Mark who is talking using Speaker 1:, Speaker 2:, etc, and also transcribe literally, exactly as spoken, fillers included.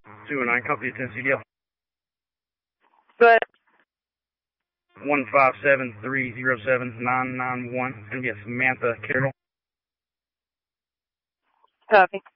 Speaker 1: two oh nine, copy ten C D L.
Speaker 2: Go ahead.
Speaker 1: one five seven three zero seven nine nine one. It's going to be a Samantha Carroll.
Speaker 2: Copy.